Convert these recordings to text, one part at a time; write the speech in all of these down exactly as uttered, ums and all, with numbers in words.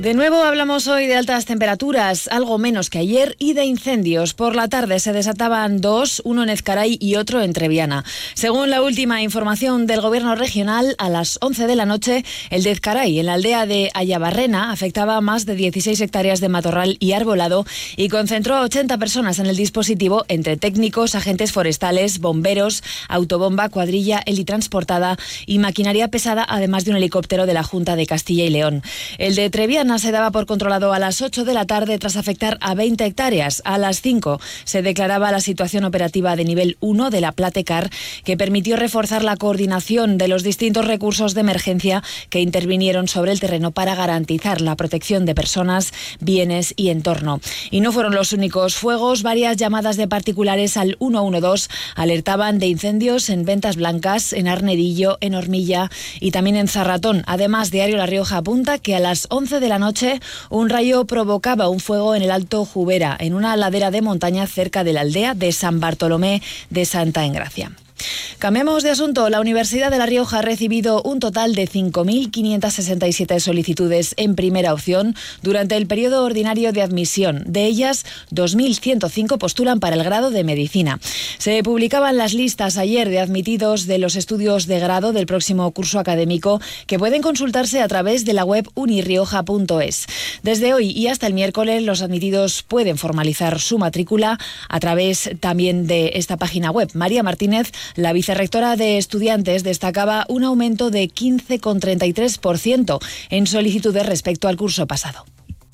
De nuevo hablamos hoy de altas temperaturas, algo menos que ayer, y de incendios. Por la tarde se desataban dos, uno en Ezcaray y otro en Treviana. Según la última información del Gobierno regional, a las once de la noche, el de Ezcaray, en la aldea de Ayabarrena, afectaba a más de dieciséis hectáreas de matorral y arbolado y concentró a ochenta personas en el dispositivo, entre técnicos, agentes forestales, bomberos, autobomba, cuadrilla, helitransportada y maquinaria pesada, además de un helicóptero de la Junta de Castilla y León. El de Treviana se daba por controlado a las ocho de la tarde tras afectar a veinte hectáreas. A las cinco se declaraba la situación operativa de nivel uno de la Platecar, que permitió reforzar la coordinación de los distintos recursos de emergencia que intervinieron sobre el terreno para garantizar la protección de personas, bienes y entorno. Y no fueron los únicos fuegos. Varias llamadas de particulares al ciento doce alertaban de incendios en Ventas Blancas, en Arnedillo, en Ormilla y también en Zarratón. Además, Diario La Rioja apunta que a las once de la noche un rayo provocaba un fuego en el Alto Jubera, en una ladera de montaña cerca de la aldea de San Bartolomé de Santa Engracia. Cambiamos de asunto. La Universidad de La Rioja ha recibido un total de cinco mil quinientas sesenta y siete solicitudes en primera opción durante el periodo ordinario de admisión. De ellas, dos mil ciento cinco postulan para el grado de Medicina. Se publicaban las listas ayer de admitidos de los estudios de grado del próximo curso académico, que pueden consultarse a través de la web unirrioja punto es. Desde hoy y hasta el miércoles, los admitidos pueden formalizar su matrícula a través también de esta página web. María Martínez, la vicerrectora de Estudiantes, destacaba un aumento de quince coma treinta y tres por ciento en solicitudes respecto al curso pasado.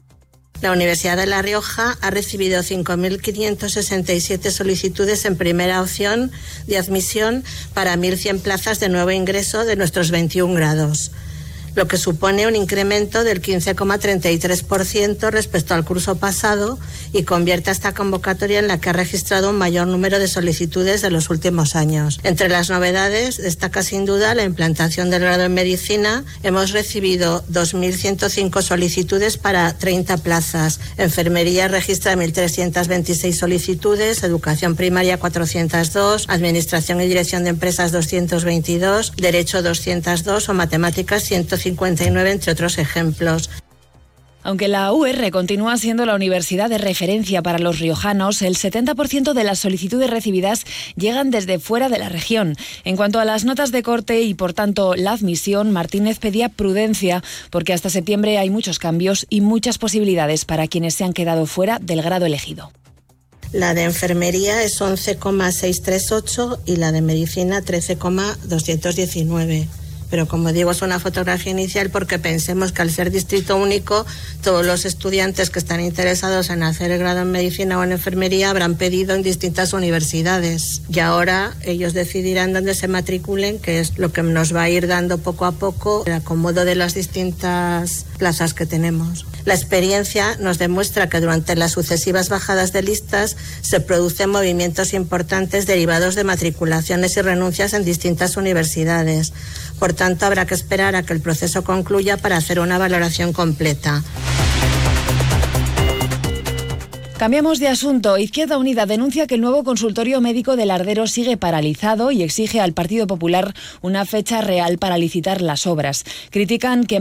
La Universidad de La Rioja ha recibido cinco mil quinientas sesenta y siete solicitudes en primera opción de admisión para mil cien plazas de nuevo ingreso de nuestros veintiún grados, lo que supone un incremento del quince coma treinta y tres por ciento respecto al curso pasado y convierte a esta convocatoria en la que ha registrado un mayor número de solicitudes de los últimos años. Entre las novedades destaca sin duda la implantación del grado en Medicina. Hemos recibido dos mil ciento cinco solicitudes para treinta plazas. Enfermería registra mil trescientas veintiséis solicitudes, Educación Primaria cuatrocientas dos, Administración y Dirección de Empresas doscientos veintidós, Derecho doscientos dos o Matemáticas ciento cincuenta y nueve, entre otros ejemplos. Aunque la U R continúa siendo la universidad de referencia para los riojanos, el setenta por ciento de las solicitudes recibidas llegan desde fuera de la región. En cuanto a las notas de corte y, por tanto, la admisión, Martínez pedía prudencia porque hasta septiembre hay muchos cambios y muchas posibilidades para quienes se han quedado fuera del grado elegido. La de enfermería es once coma seiscientos treinta y ocho y la de medicina trece coma doscientos diecinueve. Pero como digo, es una fotografía inicial porque pensemos que al ser distrito único, todos los estudiantes que están interesados en hacer el grado en medicina o en enfermería habrán pedido en distintas universidades. Y ahora ellos decidirán dónde se matriculen, que es lo que nos va a ir dando poco a poco el acomodo de las distintas plazas que tenemos. La experiencia nos demuestra que durante las sucesivas bajadas de listas se producen movimientos importantes derivados de matriculaciones y renuncias en distintas universidades. Por tanto, habrá que esperar a que el proceso concluya para hacer una valoración completa. Cambiamos de asunto. Izquierda Unida denuncia que el nuevo consultorio médico de Lardero sigue paralizado y exige al Partido Popular una fecha real para licitar las obras. Critican que